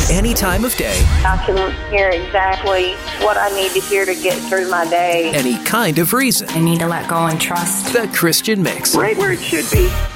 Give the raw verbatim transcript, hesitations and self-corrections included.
any time of day. I can hear exactly what I need to hear to get through my day. Any kind of reason. I need to let go and trust. The Christian Mix. Right where it should be.